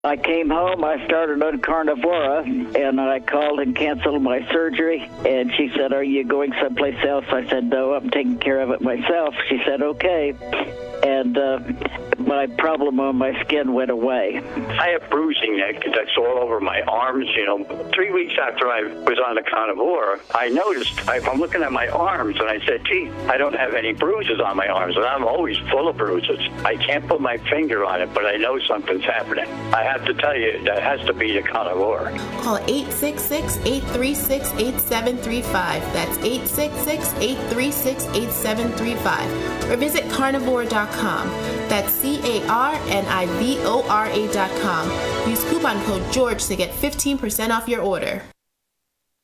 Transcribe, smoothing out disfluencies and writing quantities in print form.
I came home, I started on Carnivora, and I called and canceled my surgery, and she said, are you going someplace else? I said, no, I'm taking care of it myself. She said, okay, and my problem on my skin went away. I have bruising that's all over my arms, 3 weeks after I was on the Carnivora, I noticed, I'm looking at my arms, and I said, gee, I don't have any bruises on my arms, and I'm always full of bruises. I can't put my finger on it, but I know something's happening. I have to tell you, that has to be the Carnivora. Call 866-836-8735. That's 866-836-8735. Or visit carnivora.com. That's CARNIVORA.com. Use coupon code GEORGE to get 15% off your order.